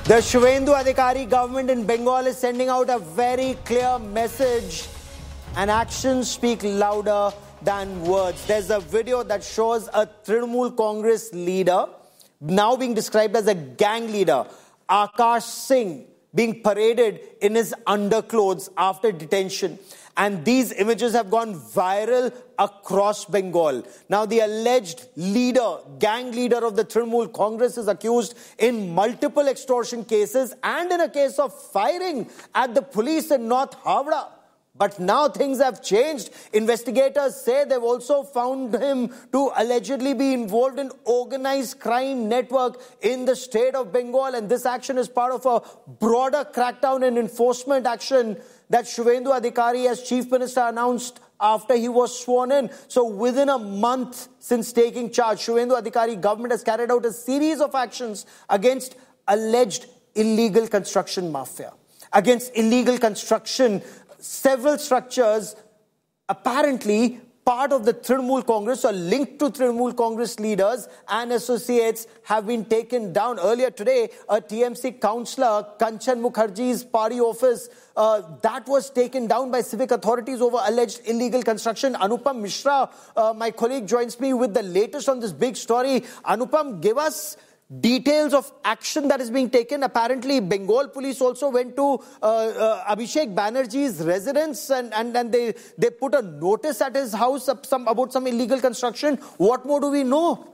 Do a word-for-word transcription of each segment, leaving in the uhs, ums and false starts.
The Shubhendu Adhikari government in Bengal is sending out a very clear message, and actions speak louder than words. There's a video that shows a Trinamool Congress leader, now being described as a gang leader, Akash Singh, being paraded in his underclothes after detention. And these images have gone viral across Bengal. Now, the alleged leader, gang leader of the Trinamool Congress is accused in multiple extortion cases and in a case of firing at the police in North Howrah. But now things have changed. Investigators say they've also found him to allegedly be involved in organized crime network in the state of Bengal. And this action is part of a broader crackdown and enforcement action that Shubhendu Adhikari as Chief Minister announced after he was sworn in. So within a month since taking charge, Shubhendu Adhikari government has carried out a series of actions against alleged illegal construction mafia. Against illegal construction, several structures apparently part of the Trinamool Congress or linked to Trinamool Congress leaders and associates have been taken down. Earlier today, a T M C councillor, Kanchan Mukherjee's party office, uh, that was taken down by civic authorities over alleged illegal construction. Anupam Mishra, uh, my colleague, joins me with the latest on this big story. Anupam, give us details of action that is being taken. Apparently, Bengal police also went to uh, uh, Abhishek Banerjee's residence and, and, and they, they put a notice at his house of some, about some illegal construction. What more do we know?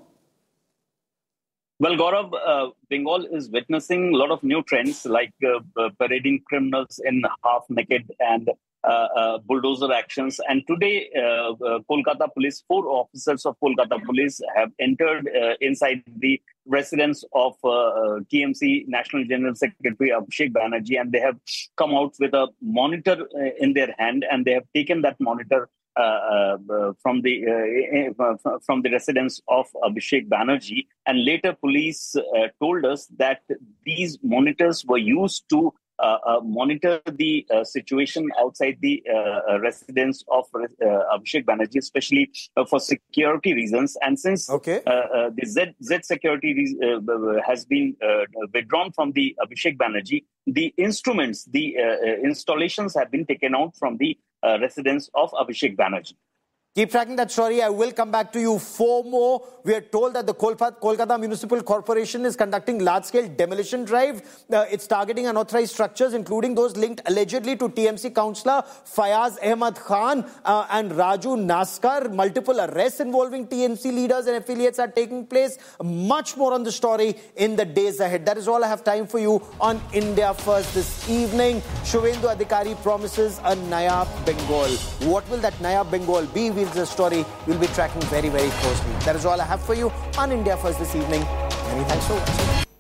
Well, Gaurav, uh, Bengal is witnessing a lot of new trends like uh, parading criminals in half-naked and Uh, uh, bulldozer actions. And today, uh, uh, Kolkata police, four officers of Kolkata police have entered uh, inside the residence of uh, uh, T M C National General Secretary Abhishek Banerjee, and they have come out with a monitor uh, in their hand, and they have taken that monitor uh, uh, from the uh, from the residence of Abhishek Banerjee. And later, police uh, told us that these monitors were used to Uh, uh, monitor the uh, situation outside the uh, residence of uh, Abhishek Banerjee, especially uh, for security reasons. And since okay. uh, uh, the Z, Z security uh, has been uh, withdrawn from the Abhishek Banerjee, the instruments, the uh, installations have been taken out from the uh, residence of Abhishek Banerjee. Keep tracking that story. I will come back to you for more. We are told that the Kolkata Municipal Corporation is conducting large-scale demolition drive. Uh, it's targeting unauthorized structures, including those linked allegedly to T M C councillor Fayaz Ahmad Khan uh, and Raju Naskar. Multiple arrests involving T M C leaders and affiliates are taking place. Much more on the story in the days ahead. That is all I have time for you on India First this evening. Shubhendu Adhikari promises a Naya Bengal. What will that Naya Bengal be? The story we'll be tracking very, very closely. That is all I have for you on India First this evening. Many thanks for watching.